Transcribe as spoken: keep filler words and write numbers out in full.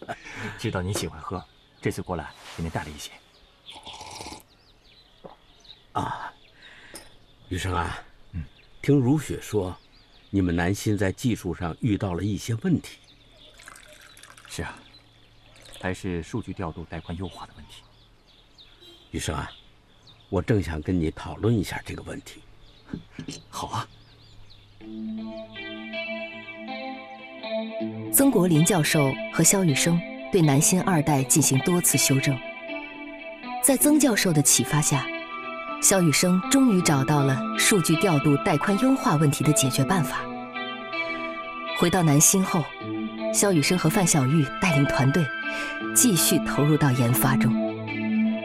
知道你喜欢喝，这次过来给您带了一些。 啊，余生啊，嗯，听如雪说，你们南新在技术上遇到了一些问题。 是啊，还是数据调度带宽优化的问题。 余生啊，我正想跟你讨论一下这个问题。 好啊。 曾国林教授和肖雨生对南新二代进行多次修正，在曾教授的启发下，肖雨生终于找到了数据调度带宽优化问题的解决办法。回到南新后，肖雨生和范小玉带领团队继续投入到研发中。